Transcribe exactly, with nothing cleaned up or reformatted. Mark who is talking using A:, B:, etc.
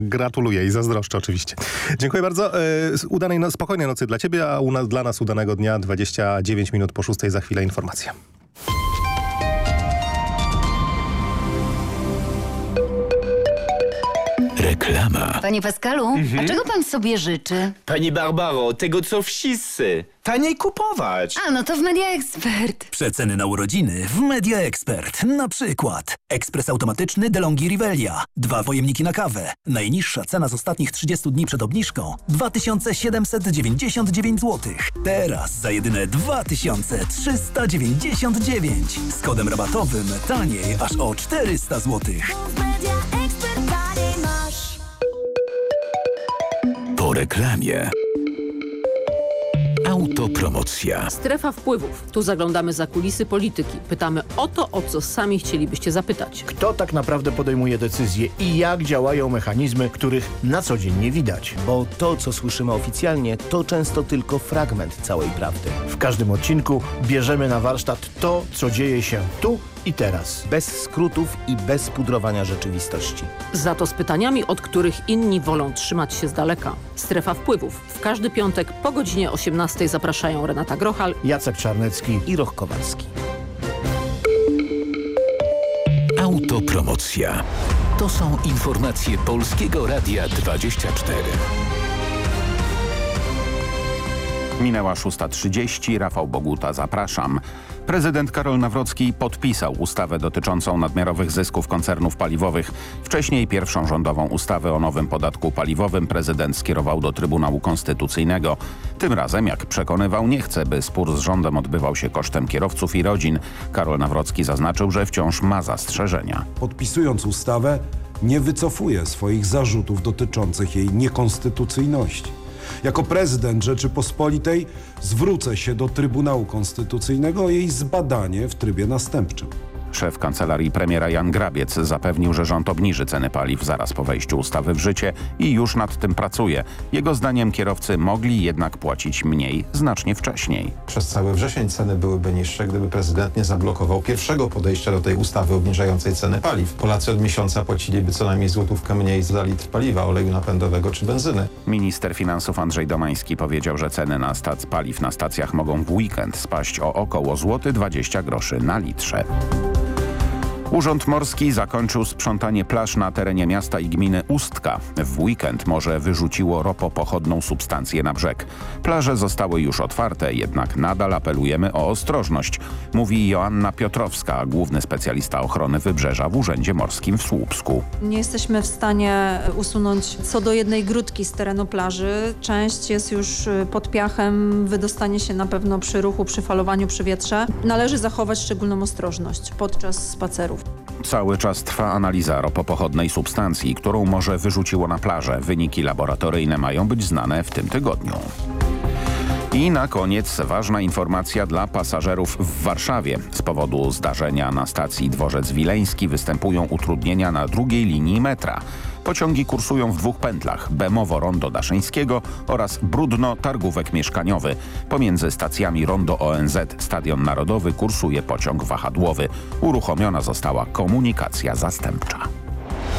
A: Gratuluję i zazdroszczę oczywiście. Dziękuję bardzo. Udanej, no, spokojnej nocy dla ciebie, a u nas, dla nas udanego dnia. dwadzieścia dziewięć minut po szóstej, za chwilę informacja.
B: Reklama.
C: Panie Pascalu,
D: Mhm.
C: a czego pan sobie życzy?
D: Pani Barbaro, tego co wszyscy. Taniej kupować.
C: A, no to w Media Expert.
B: Przeceny na urodziny w Media Expert. Na przykład ekspres automatyczny DeLonghi Rivelia. Dwa pojemniki na kawę. Najniższa cena z ostatnich trzydziestu dni przed obniżką dwa tysiące siedemset dziewięćdziesiąt dziewięć złotych. Teraz za jedyne dwa tysiące trzysta dziewięćdziesiąt dziewięć. Z kodem rabatowym taniej aż o czterysta złotych. Po reklamie. Autopromocja.
E: Strefa wpływów. Tu zaglądamy za kulisy polityki. Pytamy o to, o co sami chcielibyście zapytać.
F: Kto tak naprawdę podejmuje decyzje i jak działają mechanizmy, których na co dzień nie widać?
G: Bo to, co słyszymy oficjalnie, to często tylko fragment całej prawdy.
F: W każdym odcinku bierzemy na warsztat to, co dzieje się tu i teraz.
G: Bez skrótów i bez pudrowania rzeczywistości.
E: Za to z pytaniami, od których inni wolą trzymać się z daleka. Strefa wpływów. W każdy piątek po godzinie osiemnastej zapraszają Renata Grochal,
F: Jacek Czarnecki
G: I Roch Kowalski.
B: Autopromocja. To są informacje Polskiego Radia dwadzieścia cztery.
H: Minęła szósta trzydzieści. Rafał Boguta, zapraszam. Prezydent Karol Nawrocki podpisał ustawę dotyczącą nadmiarowych zysków koncernów paliwowych. Wcześniej pierwszą rządową ustawę o nowym podatku paliwowym prezydent skierował do Trybunału Konstytucyjnego. Tym razem, jak przekonywał, nie chce, by spór z rządem odbywał się kosztem kierowców i rodzin. Karol Nawrocki zaznaczył, że wciąż ma zastrzeżenia.
I: Podpisując ustawę, nie wycofuje swoich zarzutów dotyczących jej niekonstytucyjności. Jako prezydent Rzeczypospolitej zwrócę się do Trybunału Konstytucyjnego o jej zbadanie w trybie następczym.
H: Szef kancelarii premiera Jan Grabiec zapewnił, że rząd obniży ceny paliw zaraz po wejściu ustawy w życie i już nad tym pracuje. Jego zdaniem kierowcy mogli jednak płacić mniej znacznie wcześniej.
J: Przez cały wrzesień ceny byłyby niższe, gdyby prezydent nie zablokował pierwszego podejścia do tej ustawy obniżającej ceny paliw. Polacy od miesiąca płaciliby co najmniej złotówkę mniej za litr paliwa, oleju napędowego czy benzyny.
H: Minister finansów Andrzej Domański powiedział, że ceny na stac paliw na stacjach mogą w weekend spaść o około złoty dwadzieścia groszy na litrze. Urząd Morski zakończył sprzątanie plaż na terenie miasta i gminy Ustka. W weekend morze wyrzuciło ropopochodną substancję na brzeg. Plaże zostały już otwarte, jednak nadal apelujemy o ostrożność, mówi Joanna Piotrowska, główny specjalista ochrony wybrzeża w Urzędzie Morskim w Słupsku.
K: Nie jesteśmy w stanie usunąć co do jednej grudki z terenu plaży. Część jest już pod piachem, wydostanie się na pewno przy ruchu, przy falowaniu, przy wietrze. Należy zachować szczególną ostrożność podczas spacerów.
H: Cały czas trwa analiza ropopochodnej substancji, którą morze wyrzuciło na plażę. Wyniki laboratoryjne mają być znane w tym tygodniu. I na koniec ważna informacja dla pasażerów w Warszawie. Z powodu zdarzenia na stacji Dworzec Wileński występują utrudnienia na drugiej linii metra. Pociągi kursują w dwóch pętlach: Bemowo-Rondo Daszyńskiego oraz Bródno-Targówek Mieszkaniowy. Pomiędzy stacjami Rondo O N Z Stadion Narodowy kursuje pociąg wahadłowy. Uruchomiona została komunikacja zastępcza.